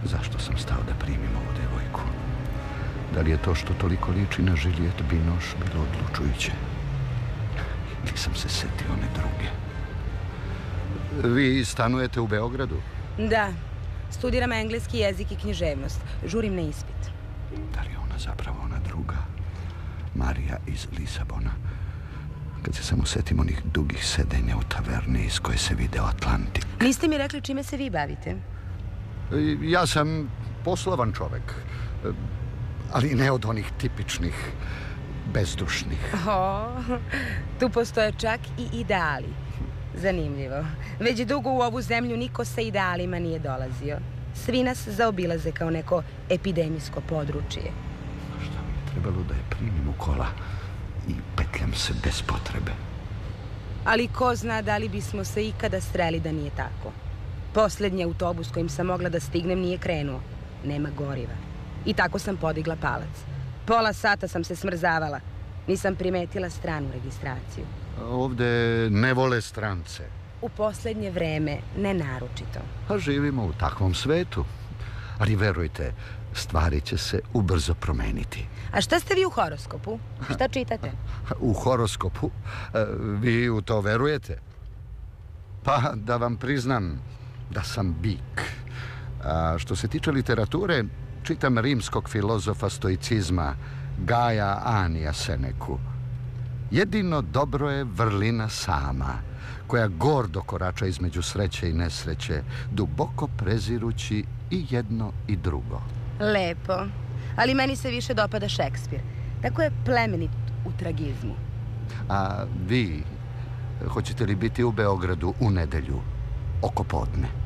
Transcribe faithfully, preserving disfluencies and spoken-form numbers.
Zašto sam stao da primim ovu devojku? Da li je to što toliko liči na Juliette Binoche bilo odlučujuće? Nisam se setio one druge. Vi stanujete u Beogradu? Da. Studiram engleski jezik i književnost. Žurim na ispit. Da li je ona zapravo ona druga? Marija iz Lisabona. Kad se samo setim onih dugih sedenja u taverni iz koje se video Atlantik. Niste mi rekli čime se vi bavite? Ja sam poslovan čovek. Ali ne od onih tipičnih, bezdušnih. O, tu postoje čak i ideali. Zanimljivo. Već dugo u ovu zemlju niko sa idealima nije dolazio. Svi nas zaobilaze kao neko epidemijsko područje. Šta mi je trebalo da je primim u kola i petljam se bez potrebe. Ali ko zna da li bismo se ikada sreli da nije tako. Poslednji autobus kojim sam mogla da stignem nije krenuo. Nema goriva. I tako sam podigla palac. Pola sata sam se smrzavala. Nisam primetila stranu registraciju. Ovde ne vole strance. U poslednje vreme ne naročito. A živimo u takvom svetu. Ali verujte, stvari će se ubrzo promeniti. A šta ste vi u horoskopu? Šta čitate? U horoskopu? Vi u to verujete? Pa da vam priznam da sam bik. A što se tiče literature, čitam rimskog filozofa stoicizma Gaja Anija Seneku. Jedino dobro je vrlina sama, koja gordo korača između sreće i nesreće, duboko prezirući i jedno i drugo. Lepo. Ali meni se više dopada Šekspir. Tako je plemenit u tragizmu. A vi, hoćete li biti u Beogradu u nedelju, oko podne?